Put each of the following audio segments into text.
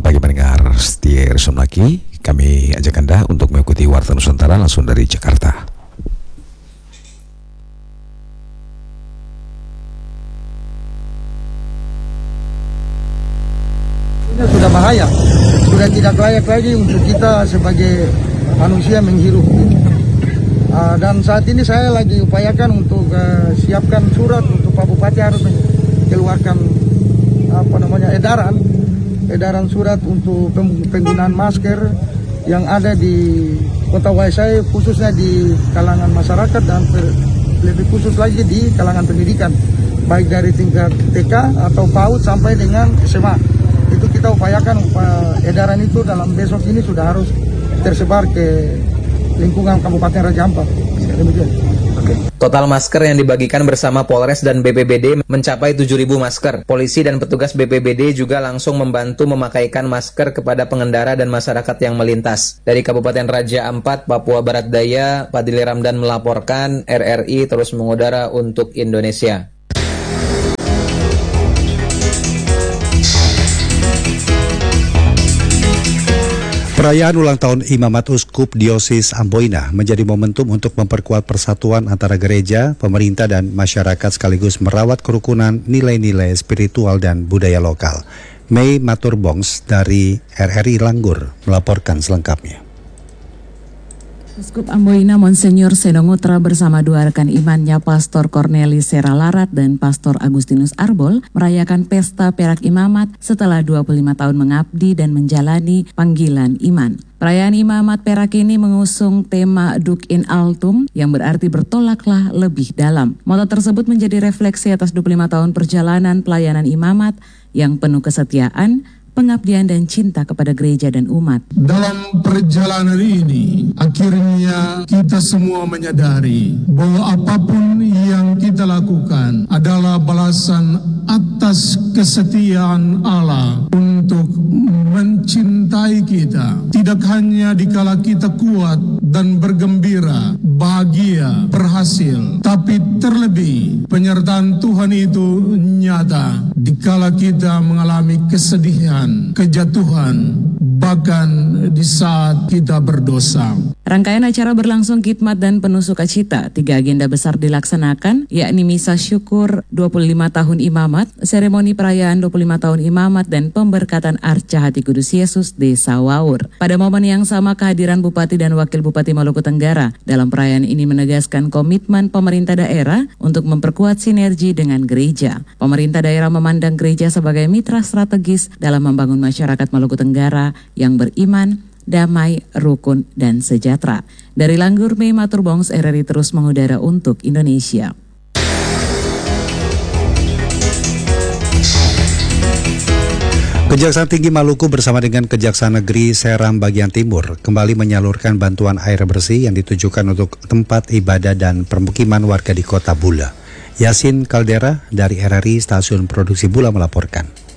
pagi pendengar setia Somlaki. Kami ajak Anda untuk mengikuti Warta Nusantara langsung dari Jakarta. Ini sudah bahaya, sudah tidak layak lagi untuk kita sebagai manusia menghirup. Dan saat ini saya lagi upayakan untuk siapkan surat untuk Pak Bupati harus mengeluarkan edaran surat untuk penggunaan masker yang ada di Kota Waisai, khususnya di kalangan masyarakat dan lebih khusus lagi di kalangan pendidikan, baik dari tingkat TK atau PAUD sampai dengan SMA. Itu kita upayakan edaran itu dalam besok ini sudah harus tersebar ke lingkungan Kabupaten Raja Ampat. Demikian. Total masker yang dibagikan bersama Polres dan BPBD mencapai 7.000 masker. Polisi dan petugas BPBD juga langsung membantu memakaikan masker kepada pengendara dan masyarakat yang melintas. Dari Kabupaten Raja Ampat, Papua Barat Daya, Fadili Ramdan melaporkan, RRI terus mengudara untuk Indonesia. Perayaan ulang tahun Imamat Uskup Diosis Amboina menjadi momentum untuk memperkuat persatuan antara gereja, pemerintah, dan masyarakat sekaligus merawat kerukunan nilai-nilai spiritual dan budaya lokal. Mei Maturbongs dari RRI Langgur melaporkan selengkapnya. Uskup Amboina Monsenyor Senongutra bersama dua rekan imannya Pastor Cornelis Seralarat dan Pastor Agustinus Arbol merayakan pesta perak imamat setelah 25 tahun mengabdi dan menjalani panggilan iman. Perayaan imamat perak ini mengusung tema Duc in Altum yang berarti bertolaklah lebih dalam. Moto tersebut menjadi refleksi atas 25 tahun perjalanan pelayanan imamat yang penuh kesetiaan, pengabdian dan cinta kepada gereja dan umat. Dalam perjalanan ini, akhirnya kita semua menyadari bahwa apapun yang kita lakukan adalah balasan atas kesetiaan Allah untuk mencintai kita. Tidak hanya dikala kita kuat dan bergembira, bahagia, berhasil, tapi terlebih penyertaan Tuhan itu nyata dikala kita mengalami kesedihan, kejatuhan, bahkan di saat kita berdosa. Rangkaian acara berlangsung khidmat dan penuh sukacita. 3 agenda besar dilaksanakan, yakni misa syukur 25 tahun imamat, seremoni perayaan 25 tahun imamat, dan pemberkatan Arca Hati Kudus Yesus Desa Waur. Pada momen yang sama, kehadiran Bupati dan Wakil Bupati Maluku Tenggara dalam perayaan ini menegaskan komitmen pemerintah daerah untuk memperkuat sinergi dengan gereja. Pemerintah daerah memandang gereja sebagai mitra strategis dalam membangun masyarakat Maluku Tenggara yang beriman, damai, rukun, dan sejahtera. Dari Langgur, Mei Maturbongs, RRI terus mengudara untuk Indonesia. Kejaksaan Tinggi Maluku bersama dengan Kejaksaan Negeri Seram bagian Timur kembali menyalurkan bantuan air bersih yang ditujukan untuk tempat ibadah dan permukiman warga di Kota Bula. Yasin Kaldera dari RRI Stasiun Produksi Bula melaporkan.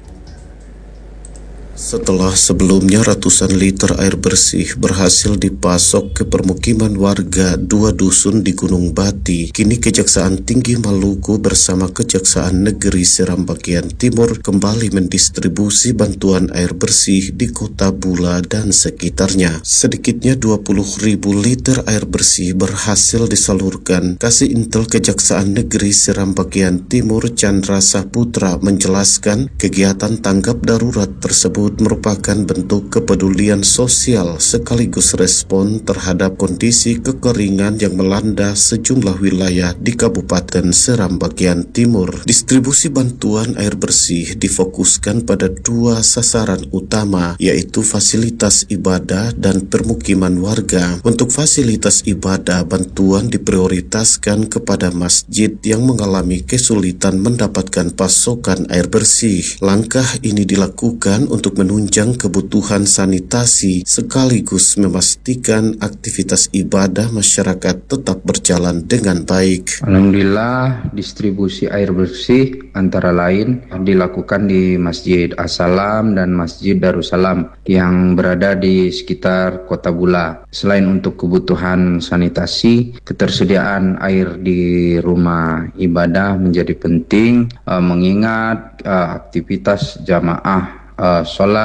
Setelah sebelumnya ratusan liter air bersih berhasil dipasok ke permukiman warga 2 dusun di Gunung Bati, kini Kejaksaan Tinggi Maluku bersama Kejaksaan Negeri Seram bagian Timur kembali mendistribusi bantuan air bersih di Kota Bula dan sekitarnya. Sedikitnya 20.000 liter air bersih berhasil disalurkan. Kasih Intel Kejaksaan Negeri Seram bagian Timur Chandra Saputra menjelaskan kegiatan tanggap darurat tersebut merupakan bentuk kepedulian sosial sekaligus respon terhadap kondisi kekeringan yang melanda sejumlah wilayah di Kabupaten Seram bagian Timur. Distribusi bantuan air bersih difokuskan pada 2 sasaran utama, yaitu fasilitas ibadah dan permukiman warga. Untuk fasilitas ibadah, bantuan diprioritaskan kepada masjid yang mengalami kesulitan mendapatkan pasokan air bersih. Langkah ini dilakukan untuk menunjang kebutuhan sanitasi sekaligus memastikan aktivitas ibadah masyarakat tetap berjalan dengan baik. Alhamdulillah, distribusi air bersih antara lain dilakukan di Masjid As-Salam dan Masjid Darussalam yang berada di sekitar Kota Bula. Selain untuk kebutuhan sanitasi, ketersediaan air di rumah ibadah menjadi penting mengingat aktivitas jamaah sholat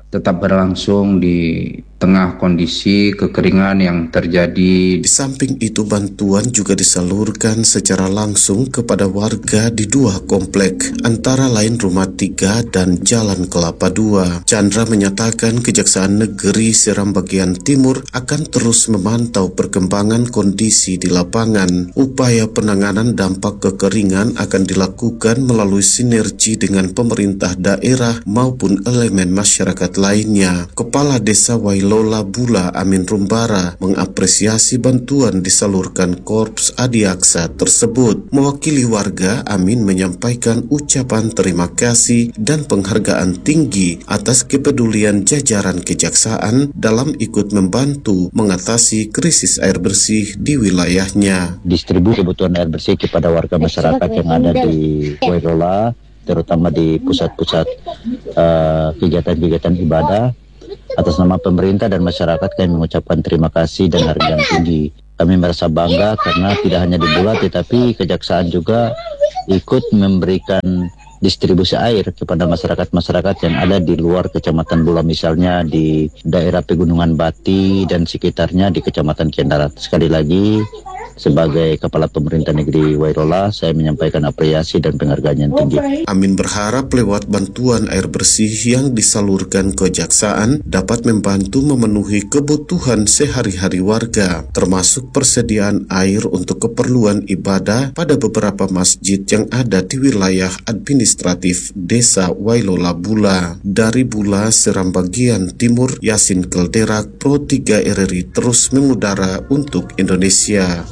tetap berlangsung di tengah kondisi kekeringan yang terjadi. Di samping itu, bantuan juga disalurkan secara langsung kepada warga di 2 komplek, antara lain Rumah 3 dan Jalan Kelapa 2. Chandra menyatakan Kejaksaan Negeri Seram bagian Timur akan terus memantau perkembangan kondisi di lapangan. Upaya penanganan dampak kekeringan akan dilakukan melalui sinergi dengan pemerintah daerah maupun elemen masyarakat lainnya. Kepala Desa Wailola Bula Amin Rumbara mengapresiasi bantuan disalurkan Korps Adiaksa tersebut. Mewakili warga, Amin menyampaikan ucapan terima kasih dan penghargaan tinggi atas kepedulian jajaran kejaksaan dalam ikut membantu mengatasi krisis air bersih di wilayahnya. Distribusi kebutuhan air bersih kepada warga masyarakat yang ada di Wailola, terutama di pusat-pusat kegiatan-kegiatan ibadah. Atas nama pemerintah dan masyarakat, kami mengucapkan terima kasih dan harga yang tinggi. Kami merasa bangga karena tidak hanya di Bula, tetapi Kejaksaan juga ikut memberikan distribusi air kepada masyarakat-masyarakat yang ada di luar Kecamatan Bula, misalnya di daerah Pegunungan Bati dan sekitarnya di Kecamatan Kiandarat. Sekali lagi, sebagai Kepala Pemerintah Negeri Wairola, saya menyampaikan apresiasi dan penghargaan yang tinggi. Amin berharap lewat bantuan air bersih yang disalurkan Kejaksaan dapat membantu memenuhi kebutuhan sehari-hari warga, termasuk persediaan air untuk keperluan ibadah pada beberapa masjid yang ada di wilayah administratif Desa Wailola Bula. Dari Bula, Seram bagian Timur, Yasin Kelderak, Pro 3 RRI terus mengudara untuk Indonesia.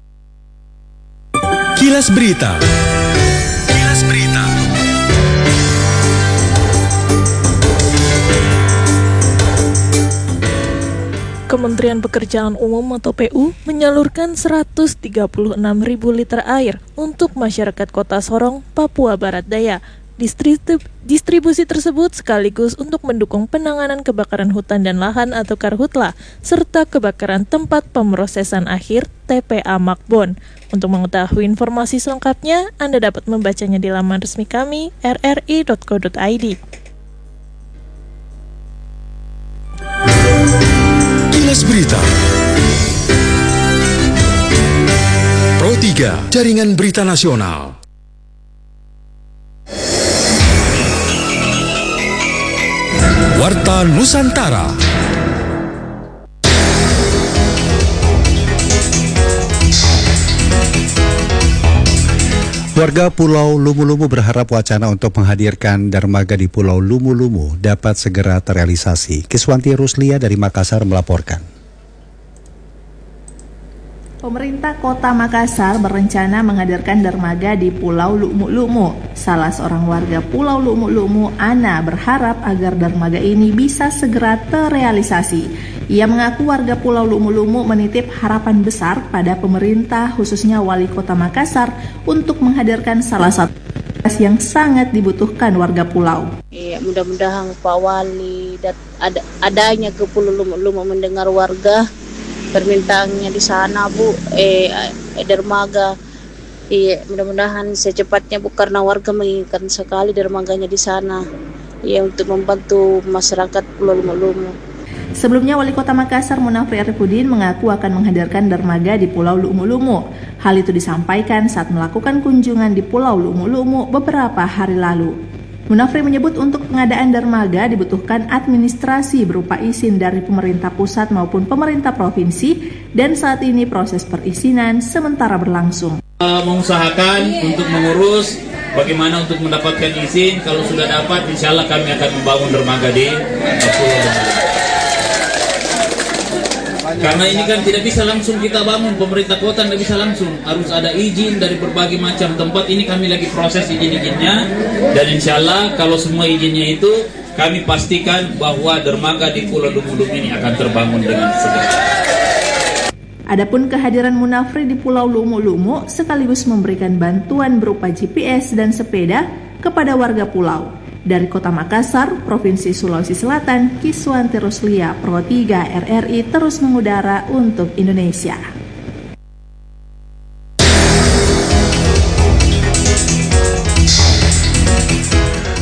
Kilas Berita. Kilas Berita. Kementerian Pekerjaan Umum atau PU menyalurkan 136.000 liter air untuk masyarakat Kota Sorong, Papua Barat Daya. Distribusi tersebut sekaligus untuk mendukung penanganan kebakaran hutan dan lahan atau Karhutla, serta kebakaran tempat pemrosesan akhir TPA Makbon. Untuk mengetahui informasi selengkapnya, Anda dapat membacanya di laman resmi kami, rri.co.id. Kilas Berita. Pro 3, Jaringan Berita Nasional. Warta Nusantara. Warga Pulau Lumu-Lumu berharap wacana untuk menghadirkan dermaga di Pulau Lumu-Lumu dapat segera terrealisasi. Kiswanti Ruslia dari Makassar melaporkan. Pemerintah Kota Makassar berencana menghadirkan dermaga di Pulau Lumu-Lumu. Salah seorang warga Pulau Lumu-Lumu, Ana, berharap agar dermaga ini bisa segera terrealisasi. Ia mengaku warga Pulau Lumu-Lumu menitip harapan besar pada pemerintah, khususnya Wali Kota Makassar, untuk menghadirkan salah satu yang sangat dibutuhkan warga pulau. Ya, mudah-mudahan Pak Wali adanya ke Pulau Lumu-Lumu mendengar warga permintaannya di sana, Bu, dermaga. Iya, mudah-mudahan secepatnya, Bu, karena warga menginginkan sekali dermaganya di sana. Ya, untuk membantu masyarakat Pulau Lumu-Lumu. Sebelumnya, Wali Kota Makassar Munafri Arifudin mengaku akan menghadirkan dermaga di Pulau Lumu-Lumu. Hal itu disampaikan saat melakukan kunjungan di Pulau Lumu-Lumu beberapa hari lalu. Munafri menyebut untuk pengadaan dermaga dibutuhkan administrasi berupa izin dari pemerintah pusat maupun pemerintah provinsi, dan saat ini proses perizinan sementara berlangsung. Mengusahakan untuk mengurus bagaimana untuk mendapatkan izin. Kalau sudah dapat, insya Allah kami akan membangun dermaga di Pulau Lumu. Karena ini kan tidak bisa langsung kita bangun, pemerintah kota tidak bisa langsung, harus ada izin dari berbagai macam tempat. Ini kami lagi proses izin-izinnya, dan insya Allah kalau semua izinnya itu, kami pastikan bahwa dermaga di Pulau Lumu-Lumu ini akan terbangun dengan segera. Adapun kehadiran Munafri di Pulau Lumu-Lumu sekaligus memberikan bantuan berupa GPS dan sepeda kepada warga pulau. Dari Kota Makassar, Provinsi Sulawesi Selatan, Kiswanti Ruslia, Pro 3 RRI terus mengudara untuk Indonesia.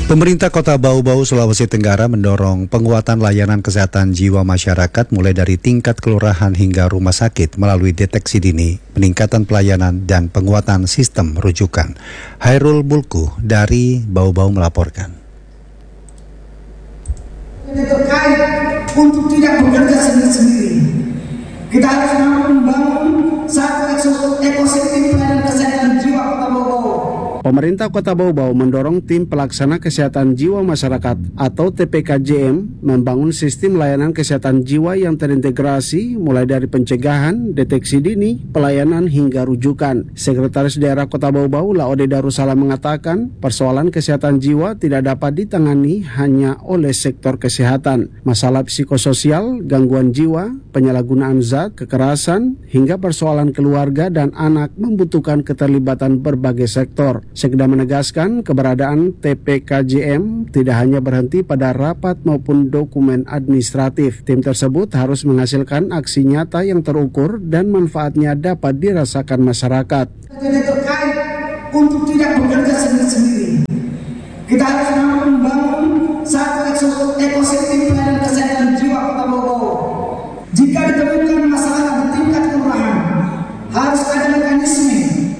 Pemerintah Kota Bau-Bau, Sulawesi Tenggara mendorong penguatan layanan kesehatan jiwa masyarakat mulai dari tingkat kelurahan hingga rumah sakit melalui deteksi dini, peningkatan pelayanan, dan penguatan sistem rujukan. Hairul Bulku dari Bau-Bau melaporkan. Terkait untuk tidak bekerja sendiri-sendiri, kita harus membangun satu ekosistem pelayanan kesehatan jiwa Kota Bau-Bau. Pemerintah Kota Bau-Bau mendorong tim pelaksana kesehatan jiwa masyarakat atau TPKJM membangun sistem layanan kesehatan jiwa yang terintegrasi mulai dari pencegahan, deteksi dini, pelayanan hingga rujukan. Sekretaris Daerah Kota Bau-Bau Laode Darussalam mengatakan persoalan kesehatan jiwa tidak dapat ditangani hanya oleh sektor kesehatan. Masalah psikososial, gangguan jiwa, penyalahgunaan zat, kekerasan, hingga persoalan keluarga dan anak membutuhkan keterlibatan berbagai sektor. Sekda menegaskan keberadaan TPKJM tidak hanya berhenti pada rapat maupun dokumen administratif. Tim tersebut harus menghasilkan aksi nyata yang terukur dan manfaatnya dapat dirasakan masyarakat. Terkait untuk tidak bekerja sendiri-sendiri, kita harus membangun satu ekosistem pelayanan kesehatan jiwa Kota Bau-Bau. Jika ditemukan masalah di tingkat kelurahan, harus ada mekanisme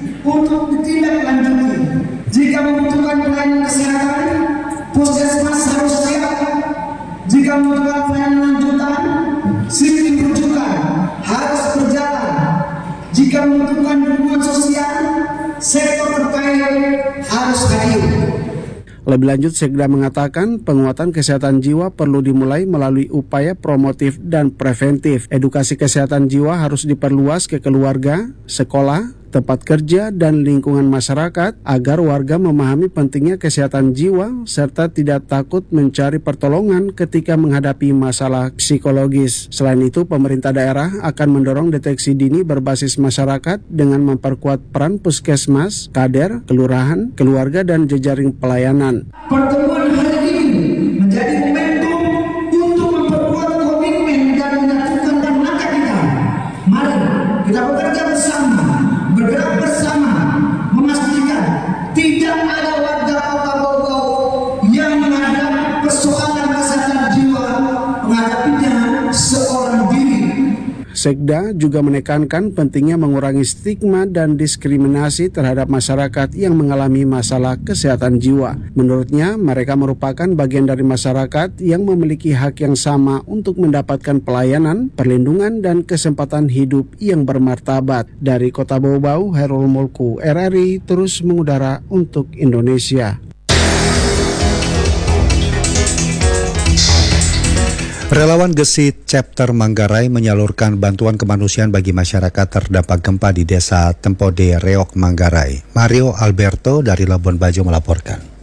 untuk ditindaklanjuti. Jika membutuhkan pelayanan kesehatan, puskesmas harus siap. Jika membutuhkan pelayanan lanjutan, sistem rujukan harus berjalan. Jika membutuhkan dukungan sosial, sektor terkait harus hadir. Lebih lanjut, Sekda mengatakan penguatan kesehatan jiwa perlu dimulai melalui upaya promotif dan preventif. Edukasi kesehatan jiwa harus diperluas ke keluarga, sekolah, tempat kerja, dan lingkungan masyarakat agar warga memahami pentingnya kesehatan jiwa serta tidak takut mencari pertolongan ketika menghadapi masalah psikologis. Selain itu, pemerintah daerah akan mendorong deteksi dini berbasis masyarakat dengan memperkuat peran puskesmas, kader, kelurahan, keluarga, dan jejaring pelayanan. Pertemuan hari ini menjadi momentum untuk memperkuat komitmen dan menyatukan langkah kita. Mari kita bekerja bersama, bergerak bersama, memastikan tidak ada warga Kota Bau-Bau yang menghadapi persoalan kesehatan jiwa menghadapinya seorang diri. Sekda juga menekankan pentingnya mengurangi stigma dan diskriminasi terhadap masyarakat yang mengalami masalah kesehatan jiwa. Menurutnya, mereka merupakan bagian dari masyarakat yang memiliki hak yang sama untuk mendapatkan pelayanan, perlindungan, dan kesempatan hidup yang bermartabat. Dari Kota Bau-Bau, Hairul Mulku, RRI terus mengudara untuk Indonesia. Relawan Gesit Chapter Manggarai menyalurkan bantuan kemanusiaan bagi masyarakat terdampak gempa di Desa Tempode, Reok, Manggarai. Mario Alberto dari Labuan Bajo melaporkan.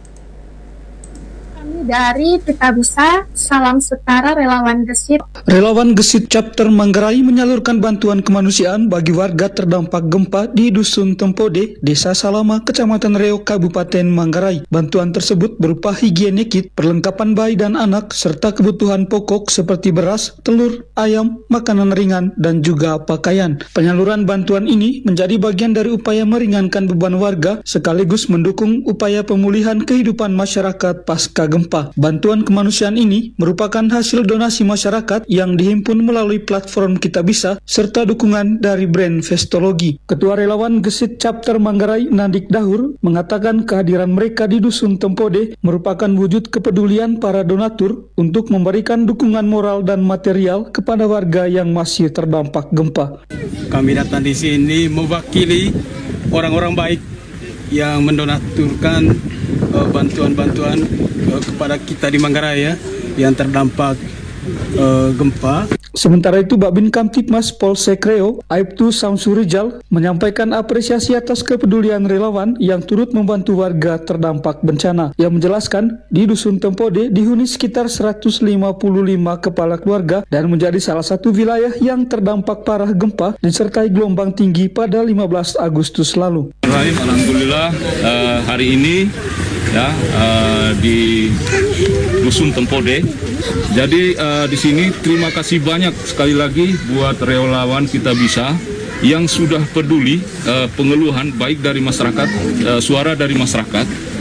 Dari Pita Bisa, Salam Setara Relawan Gesit. Relawan Gesit Chapter Manggarai menyalurkan bantuan kemanusiaan bagi warga terdampak gempa di Dusun Tempode, Desa Salama, Kecamatan Reok, Kabupaten Manggarai. Bantuan tersebut berupa higiene kit, perlengkapan bayi dan anak, serta kebutuhan pokok seperti beras, telur, ayam, makanan ringan, dan juga pakaian. Penyaluran bantuan ini menjadi bagian dari upaya meringankan beban warga sekaligus mendukung upaya pemulihan kehidupan masyarakat pasca gempa. Bantuan kemanusiaan ini merupakan hasil donasi masyarakat yang dihimpun melalui platform Kita Bisa serta dukungan dari brand Vestologi. Ketua Relawan Gesit Chapter Manggarai, Nandik Dahur, mengatakan kehadiran mereka di Dusun Tempode merupakan wujud kepedulian para donatur untuk memberikan dukungan moral dan material kepada warga yang masih terdampak gempa. Kami datang di sini mewakili orang-orang baik yang mendonaturkan bantuan-bantuan kepada kita di Manggarai ya, yang terdampak gempa. Sementara itu, Babin Kamtipmas Polsek Reo, Aibtu Samsurijal, menyampaikan apresiasi atas kepedulian relawan yang turut membantu warga terdampak bencana. Ia menjelaskan, di Dusun Tempode dihuni sekitar 155 kepala keluarga dan menjadi salah satu wilayah yang terdampak parah gempa disertai gelombang tinggi pada 15 Agustus lalu. Alhamdulillah hari ini ya di Dusun Tempode. Jadi di sini terima kasih banyak sekali lagi buat relawan Kita Bisa yang sudah peduli pengeluhan baik dari masyarakat, suara dari masyarakat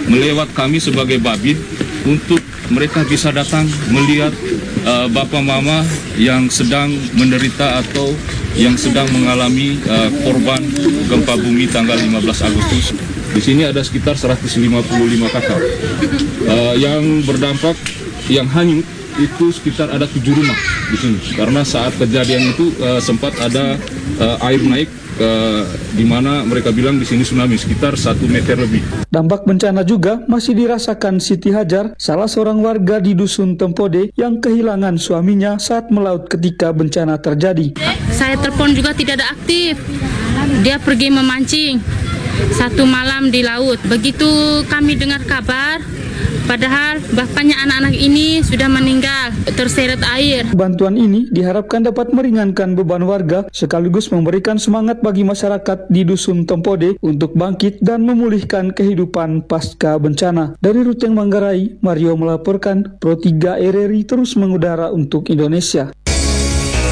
melewat kami sebagai Babin untuk mereka bisa datang melihat bapak mama yang sedang menderita atau yang sedang mengalami korban gempa bumi tanggal 15 Agustus. Di sini ada sekitar 155 kakak yang berdampak, yang hanyut itu sekitar ada 7 rumah di sini. Karena saat kejadian itu sempat ada air naik di mana mereka bilang di sini tsunami sekitar 1 meter lebih. Dampak bencana juga masih dirasakan Siti Hajar, salah seorang warga di Dusun Tempode yang kehilangan suaminya saat melaut ketika bencana terjadi. Saya telepon juga tidak ada aktif. Dia pergi memancing 1 malam di laut. Begitu kami dengar kabar, padahal bapaknya anak-anak ini sudah meninggal terseret air. Bantuan ini diharapkan dapat meringankan beban warga sekaligus memberikan semangat bagi masyarakat di Dusun Tempode untuk bangkit dan memulihkan kehidupan pasca bencana. Dari Ruteng Manggarai, Mario melaporkan, Pro 3 RRI terus mengudara untuk Indonesia.